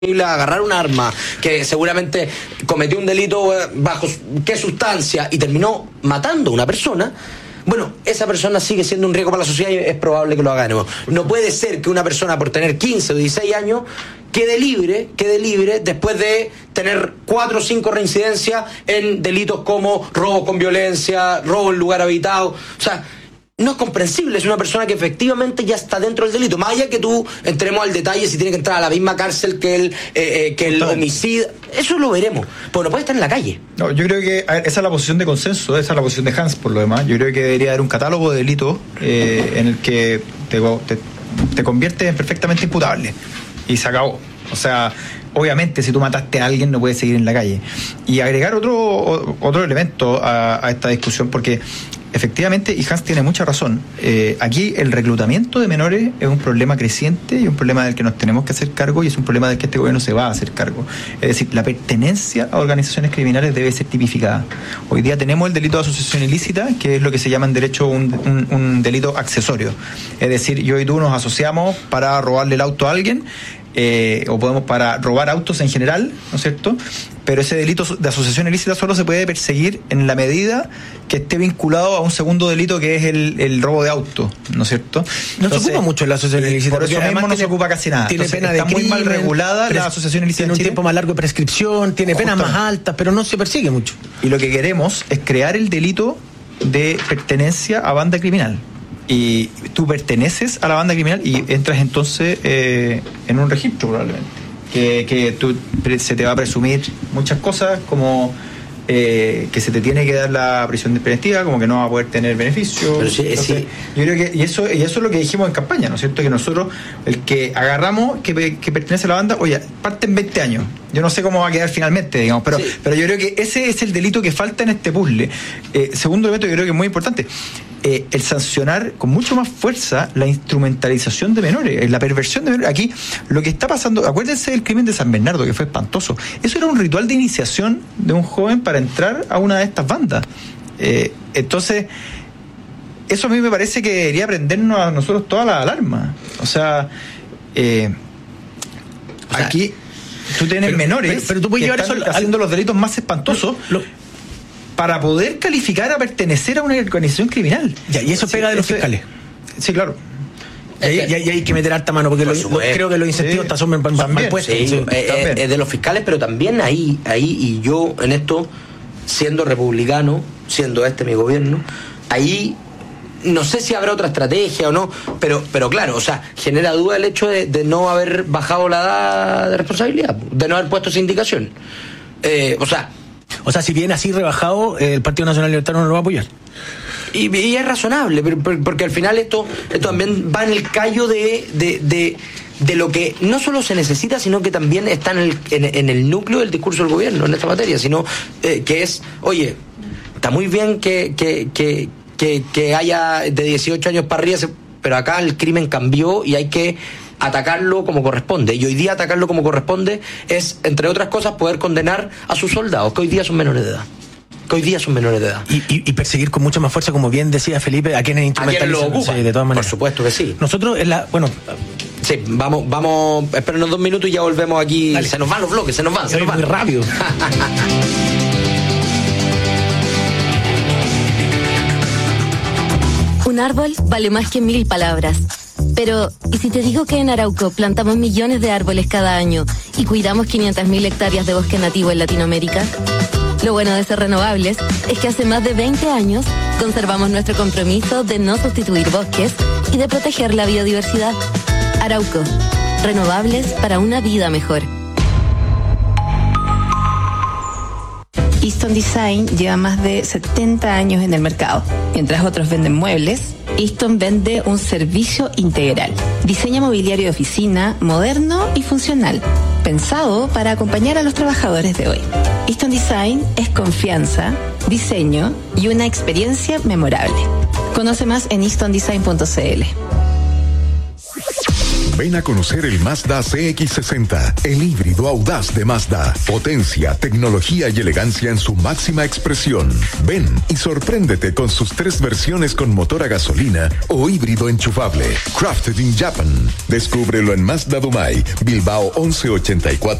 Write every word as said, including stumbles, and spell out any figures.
a agarrar un arma, que seguramente cometió un delito bajo qué sustancia y terminó matando a una persona, bueno, esa persona sigue siendo un riesgo para la sociedad y es probable que lo haga de nuevo. No puede ser que una persona por tener quince o dieciséis años quede libre, quede libre después de tener cuatro o cinco reincidencias en delitos como robo con violencia, robo en lugar habitado. O sea, no es comprensible, es una persona que efectivamente ya está dentro del delito. Más allá que tú entremos al detalle si tiene que entrar a la misma cárcel que el, eh, eh, que el homicidio, eso lo veremos, pero no puede estar en la calle. No, yo creo que a ver, esa es la posición de consenso, esa es la posición de Hans por lo demás. Yo creo que debería haber un catálogo de delitos eh, en el que te, te, te conviertes en perfectamente imputable y se acabó. O sea, obviamente si tú mataste a alguien no puedes seguir en la calle. Y agregar otro, otro elemento a, a esta discusión, porque efectivamente, y Hans tiene mucha razón, eh, aquí el reclutamiento de menores es un problema creciente y un problema del que nos tenemos que hacer cargo y es un problema del que este gobierno se va a hacer cargo. Es decir, la pertenencia a organizaciones criminales debe ser tipificada. Hoy día tenemos el delito de asociación ilícita, que es lo que se llama en derecho un, un, un delito accesorio. Es decir, yo y tú nos asociamos para robarle el auto a alguien, Eh, o podemos para robar autos en general, ¿no es cierto? Pero ese delito de asociación ilícita solo se puede perseguir en la medida que esté vinculado a un segundo delito que es el, el robo de auto, ¿no es cierto? No Entonces, se ocupa mucho la asociación ilícita. Por eso mismo no tiene, se ocupa casi nada. Tiene Entonces, pena de está crimen, muy mal regulada la asociación ilícita. Tiene un tiempo más largo de prescripción, tiene penas más altas, pero no se persigue mucho. Y lo que queremos es crear el delito de pertenencia a banda criminal. Y tú perteneces a la banda criminal y entras entonces eh, en un registro probablemente que, que tú, se te va a presumir muchas cosas como eh, que se te tiene que dar la prisión preventiva, como que no va a poder tener beneficio. Pero sí, entonces, sí. Yo creo que y eso y eso es lo que dijimos en campaña, ¿no es cierto? Que nosotros el que agarramos que, que pertenece a la banda, oye, parten veinte años. Yo no sé cómo va a quedar finalmente, digamos, pero, sí. pero yo creo que ese es el delito que falta en este puzzle. Eh, segundo elemento, yo creo que es muy importante. Eh, el sancionar con mucho más fuerza la instrumentalización de menores, la perversión de menores. Aquí lo que está pasando, acuérdense del crimen de San Bernardo, que fue espantoso. Eso era un ritual de iniciación de un joven para entrar a una de estas bandas. Eh, entonces, eso a mí me parece que debería prendernos a nosotros toda la alarma. O sea, eh, o sea aquí tú tienes pero, menores pero, pero tú puedes que llevar están eso haciendo al, los delitos más espantosos. Lo, lo, para poder calificar a pertenecer a una organización criminal. Ya, y eso sí, pega de los eso, fiscales. Sí, claro. Y ahí, y ahí hay que meter harta mano, porque lo, lo, creo que los incentivos sí, son mal puestos. Sí, sí, eh, eh, de los fiscales, pero también ahí, ahí, y yo en esto, siendo republicano, siendo este mi gobierno, ahí no sé si habrá otra estrategia o no, pero, pero claro, o sea, genera duda el hecho de, de no haber bajado la edad de responsabilidad, de no haber puesto esa indicación. Eh, o sea, O sea, si viene así rebajado, eh, el Partido Nacional Libertario no lo va a apoyar. Y, y es razonable, porque al final esto, esto también va en el callo de, de, de, de lo que no solo se necesita, sino que también está en el, en, en el núcleo del discurso del gobierno en esta materia, sino eh, que es, oye, está muy bien que, que, que, que, que haya de dieciocho años para arriba, pero acá el crimen cambió y hay que atacarlo como corresponde. Y hoy día atacarlo como corresponde es, entre otras cosas, poder condenar a sus soldados, que hoy día son menores de edad. Que hoy día son menores de edad. Y, y, y perseguir con mucha más fuerza, como bien decía Felipe, a quienes instrumentalizan. Sí, de todas maneras. Por supuesto que sí. Nosotros, en la, bueno... Sí, vamos, vamos, espérenos dos minutos y ya volvemos aquí. Dale. Se nos van los bloques, se nos van, se nos van. Muy rápido. Un árbol vale más que mil palabras. Pero, ¿y si te digo que en Arauco plantamos millones de árboles cada año y cuidamos quinientas mil hectáreas de bosque nativo en Latinoamérica? Lo bueno de ser renovables es que hace más de veinte años conservamos nuestro compromiso de no sustituir bosques y de proteger la biodiversidad. Arauco, renovables para una vida mejor. Easton Design lleva más de setenta años en el mercado. Mientras otros venden muebles, Easton vende un servicio integral. Diseña mobiliario de oficina moderno y funcional, pensado para acompañar a los trabajadores de hoy. Easton Design es confianza, diseño y una experiencia memorable. Conoce más en easton design punto c l. Ven a conocer el Mazda C X sesenta, el híbrido audaz de Mazda. Potencia, tecnología y elegancia en su máxima expresión. Ven y sorpréndete con sus tres versiones con motor a gasolina o híbrido enchufable. Crafted in Japan. Descúbrelo en Mazda Dumai, Bilbao once ochenta y cuatro.